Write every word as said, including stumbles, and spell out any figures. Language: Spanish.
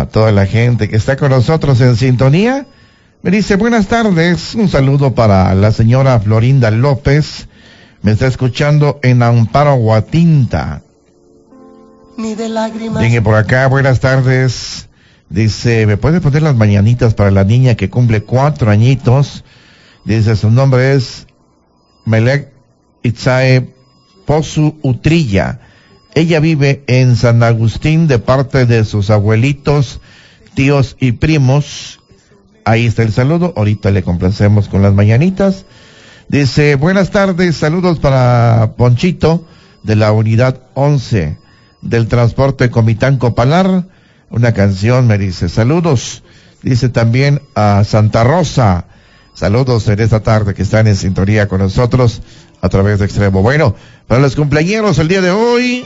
toda la gente que está con nosotros en sintonía. Me dice, buenas tardes, un saludo para la señora Florinda López, me está escuchando en Amparo Guatinta. Ni de lágrimas. Venga por acá, buenas tardes. Dice, ¿me puede poner las mañanitas para la niña que cumple cuatro añitos? Dice, su nombre es Melek Itzae Pozu Utrilla. Ella vive en San Agustín de parte de sus abuelitos, tíos y primos. Ahí está el saludo, ahorita le complacemos con las mañanitas. Dice, buenas tardes, saludos para Ponchito de la unidad once del transporte Comitán Copalar. Una canción, me dice, saludos. Dice también a Santa Rosa, saludos en esta tarde que están en sintonía con nosotros a través de Extremo. Bueno, para los cumpleañeros el día de hoy,